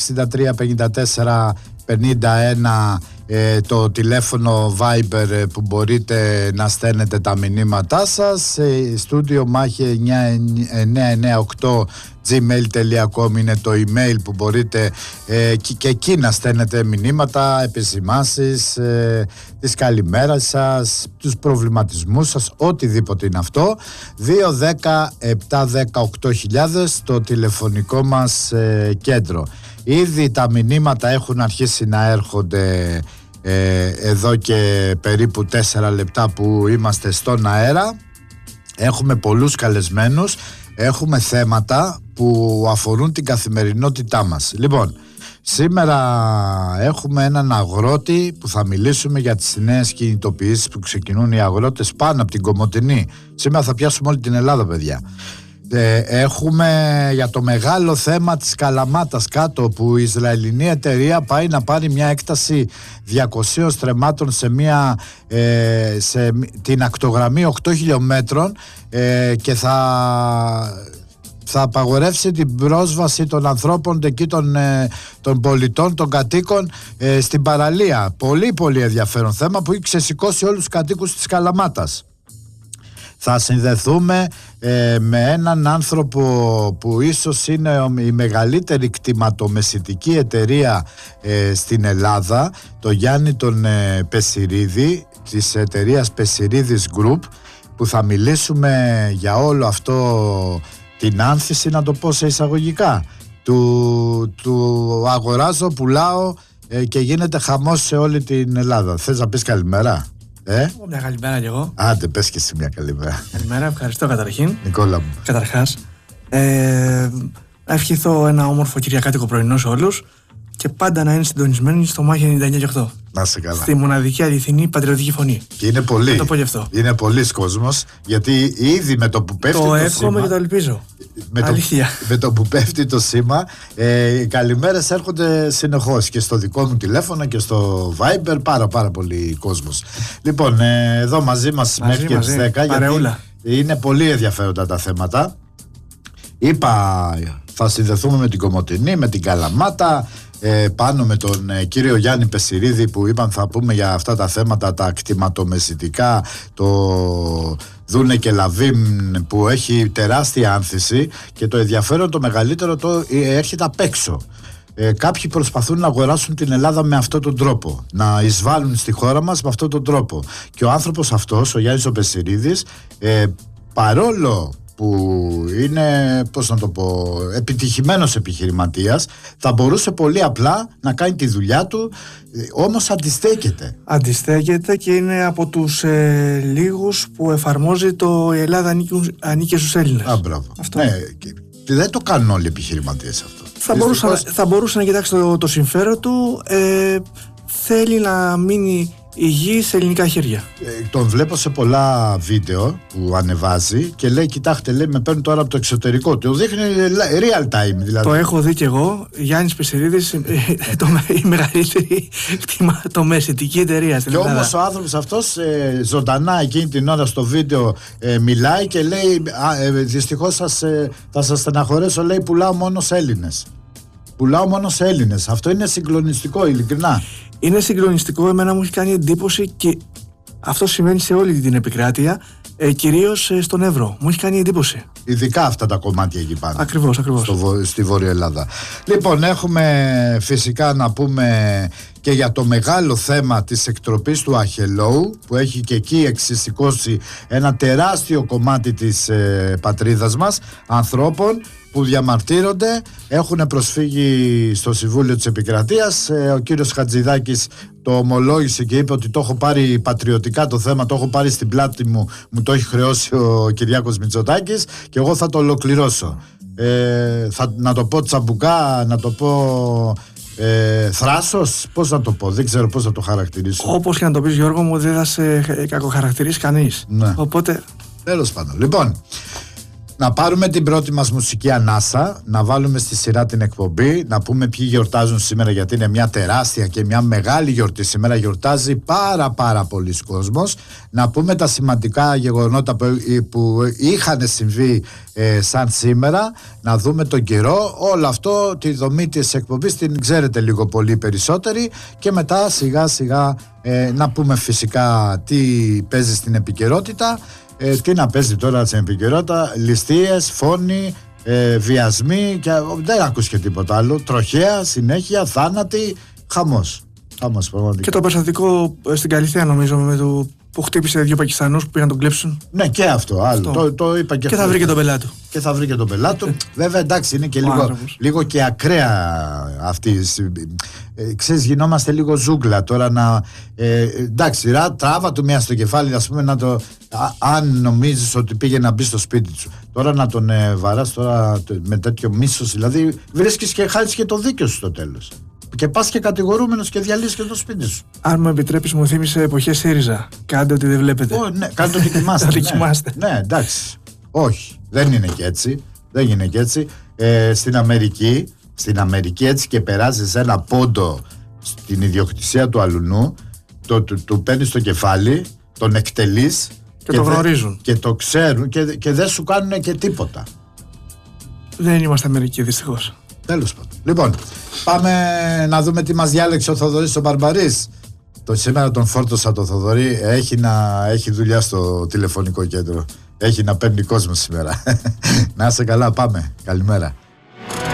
63-54-51 το τηλέφωνο Viber που μπορείτε να στέλνετε τα μηνύματά σας. Στούντιο Μάχη 9998 gmail.com είναι το email που μπορείτε και εκεί να στέλνετε μηνύματα, επισημάνσεις, της καλημέρας σας, τους προβληματισμούς σας, οτιδήποτε είναι αυτό. 210-710-8000 το τηλεφωνικό μας κέντρο. Ήδη τα μηνύματα έχουν αρχίσει να έρχονται εδώ και περίπου 4 λεπτά που είμαστε στον αέρα. Έχουμε πολλούς καλεσμένους, έχουμε θέματα που αφορούν την καθημερινότητά μας. Λοιπόν, σήμερα έχουμε έναν αγρότη που θα μιλήσουμε για τις νέες κινητοποιήσεις που ξεκινούν οι αγρότες πάνω από την Κομοτηνή. Σήμερα θα πιάσουμε όλη την Ελλάδα, παιδιά. Έχουμε για το μεγάλο θέμα της Καλαμάτας κάτω, που η Ισραηλινή εταιρεία πάει να πάρει μια έκταση 200 στρεμμάτων σε την ακτογραμμή 8 χιλιόμετρων και θα απαγορεύσει την πρόσβαση των ανθρώπων εκεί, των πολιτών, των κατοίκων στην παραλία. Πολύ πολύ ενδιαφέρον θέμα που έχει ξεσηκώσει όλους τους κατοίκους της Καλαμάτας. Θα συνδεθούμε με έναν άνθρωπο που ίσως είναι η μεγαλύτερη κτηματομεσητική εταιρεία στην Ελλάδα, το Γιάννη τον Πεσιρίδη, της εταιρείας Πεσιρίδης Group, που θα μιλήσουμε για όλο αυτό, την άνθηση, να το πω σε εισαγωγικά, του αγοράζω, πουλάω και γίνεται χαμός σε όλη την Ελλάδα. Θες να πεις καλημέρα? Μια καλημέρα κι εγώ. Άντε, πες και εσύ μια καλημέρα. Καλημέρα, ευχαριστώ καταρχήν. Νικόλα μου. Καταρχάς, να ευχηθώ ένα όμορφο κυριακάτικο πρωινό σε όλους και πάντα να είναι συντονισμένοι στο Μάχη 99,8. Να σε καλά. Στη μοναδική αληθινή πατριωτική φωνή. Και είναι πολλοί. Θα το πω γι' αυτό. Είναι πολλοί κόσμος, γιατί ήδη με το που πέφτει το σήμα. εύχομαι και το ελπίζω. Αλήθεια. Με το που πέφτει το σήμα, οι καλημέρες έρχονται συνεχώς και στο δικό μου τηλέφωνο και στο Viber. Πάρα πολύ κόσμος. Λοιπόν, εδώ μαζί μας μέχρι και τις 10. Παρεούλα. Γιατί είναι πολύ ενδιαφέροντα τα θέματα. Είπα, θα συνδεθούμε με την Κομοτηνή, με την Καλαμάτα, πάνω με τον κύριο Γιάννη Πεσιρίδη, που είπαν θα πούμε για αυτά τα θέματα, τα κτηματομεσητικά, το Δούνε και Λαβίμ που έχει τεράστια άνθηση, και το ενδιαφέρον το μεγαλύτερο έρχεται απ' έξω. Κάποιοι προσπαθούν να αγοράσουν την Ελλάδα με αυτόν τον τρόπο, να εισβάλλουν στη χώρα μας με αυτόν τον τρόπο, και ο άνθρωπος αυτός, ο Γιάννης ο Πεσιρίδης, παρόλο που είναι, πώς να το πω, επιτυχημένος επιχειρηματίας, θα μπορούσε πολύ απλά να κάνει τη δουλειά του, όμως αντιστέκεται και είναι από τους λίγους που εφαρμόζει το «Η Ελλάδα ανήκει στους Έλληνες». Μπράβο. Ναι, δεν το κάνουν όλοι οι επιχειρηματίες αυτό. Θα μπορούσε να κοιτάξει το συμφέρον του, θέλει να μείνει η γη σε ελληνικά χέρια. Τον βλέπω σε πολλά βίντεο που ανεβάζει και λέει, κοιτάξτε, λέει, με παίρνουν τώρα από το εξωτερικό. Το δείχνει real time δηλαδή. Το έχω δει κι εγώ. Γιάννης Πεσιρίδης, η μεγαλύτερη κτηματομεσητική εταιρεία στην Ελλάδα. Και όμως ο άνθρωπος αυτός ζωντανά εκείνη την ώρα στο βίντεο μιλάει και λέει, δυστυχώς θα σας στεναχωρέσω, λέει, πουλάω μόνο σε Έλληνες. Αυτό είναι συγκλονιστικό, ειλικρινά. Είναι συγκλονιστικό, εμένα μου έχει κάνει εντύπωση, και αυτό συμβαίνει σε όλη την επικράτεια, κυρίως στον Εύρο. Μου έχει κάνει εντύπωση. Ειδικά αυτά τα κομμάτια εκεί πάνω. Ακριβώς. Στη Βόρεια Ελλάδα. Λοιπόν, έχουμε φυσικά να πούμε και για το μεγάλο θέμα της εκτροπής του Αχελώου, που έχει και εκεί εξισηκώσει ένα τεράστιο κομμάτι της πατρίδας μας, ανθρώπων που διαμαρτύρονται, έχουν προσφύγει στο Συμβούλιο της Επικρατείας. Ο κύριος Χατζηδάκης το ομολόγησε και είπε ότι το έχω πάρει πατριωτικά το θέμα, το έχω πάρει στην πλάτη μου, μου το έχει χρεώσει ο Κυριάκος Μητσοτάκης και εγώ θα το ολοκληρώσω. Να το πω τσαμπουκά, να το πω θράσος, πώς να το πω, δεν ξέρω πώς να το χαρακτηρίσω. Όπως και να το πεις, Γιώργο μου, δεν θα σε κακοχαρακτηρίσει κανείς. Ναι. Οπότε... Τέλος πάντων. Λοιπόν, Να πάρουμε την πρώτη μας μουσική ανάσα, να βάλουμε στη σειρά την εκπομπή, να πούμε ποιοι γιορτάζουν σήμερα, γιατί είναι μια τεράστια και μια μεγάλη γιορτή. Σήμερα γιορτάζει πάρα πολλοί κόσμος. Να πούμε τα σημαντικά γεγονότα που είχαν συμβεί σαν σήμερα, να δούμε τον καιρό, όλο αυτό, τη δομή της εκπομπής την ξέρετε λίγο πολύ περισσότεροι, και μετά σιγά σιγά να πούμε φυσικά τι παίζει στην επικαιρότητα. Τι να παίζει τώρα στην επικαιρότητα? Ληστείες, φόνοι, βιασμοί, και δεν ακούς και τίποτα άλλο. Τροχαία, συνέχεια, θάνατοι, χαμός πραγματικά. Και το περιστατικό στην Καλυθέα, νομίζω, με το που χτύπησε 2 Πακιστανούς που πήγαν να τον κλέψουν. Ναι, και αυτό άλλο. Το είπα και αυτό. Και θα βρει και τον πελάτο. Και θα βρει και τον πελάτο. Βέβαια, εντάξει, είναι και λίγο και ακραία αυτή. Ξέρεις, γινόμαστε λίγο ζούγκλα τώρα να. Εντάξει, τράβα του μία στο κεφάλι, ας πούμε, αν νομίζεις ότι πήγε να μπει στο σπίτι σου. Τώρα να τον βαράς τώρα με τέτοιο μίσος, δηλαδή βρίσκεις και χάρης και το δίκιο σου στο τέλος. Και πας και κατηγορούμενος και διαλύσεις και το σπίτι σου. Αν μου επιτρέπεις, μου θύμισε εποχές ΣΥΡΙΖΑ. Κάντε ότι δεν βλέπετε. Ναι, κάντε ότι κοιμάστε. Ναι, εντάξει. Όχι, δεν είναι και έτσι. Δεν είναι και έτσι. Στην Αμερική έτσι και περάσεις ένα πόντο στην ιδιοκτησία του αλουνού, του παίρνεις στο κεφάλι, τον εκτελείς και το γνωρίζουν. Και το ξέρουν και δεν σου κάνουν και τίποτα. Δεν είμαστε Αμερική, δυστυχώς. Τέλος πάντων. Λοιπόν, πάμε να δούμε τι μας διάλεξε ο Θοδωρής ο Μπαρμπαρής. Σήμερα τον φόρτωσα το Θοδωρή. Έχει δουλειά στο τηλεφωνικό κέντρο. Έχει να παίρνει κόσμο σήμερα. Να είσαι καλά, πάμε. Καλημέρα.